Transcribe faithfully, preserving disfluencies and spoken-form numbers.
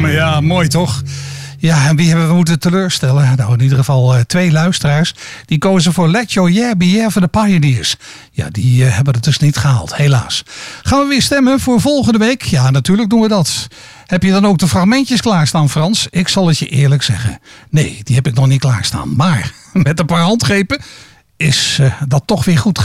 Ja, mooi toch? Ja, en wie hebben we moeten teleurstellen? Nou, in ieder geval uh, twee luisteraars. Die kozen voor Let Your Yeah Be Yeah van de Pioneers. Ja, die uh, hebben het dus niet gehaald, helaas. Gaan we weer stemmen voor volgende week? Ja, natuurlijk doen we dat. Heb je dan ook de fragmentjes klaarstaan, Frans? Ik zal het je eerlijk zeggen. Nee, die heb ik nog niet klaarstaan. Maar met een paar handgrepen is uh, dat toch weer goed